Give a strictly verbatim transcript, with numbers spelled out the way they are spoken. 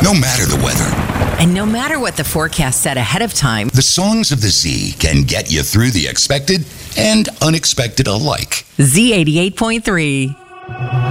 No matter the weather. And no matter what the forecast said ahead of time, the songs of the Z can get you through the expected and unexpected alike. Z eighty-eight point three.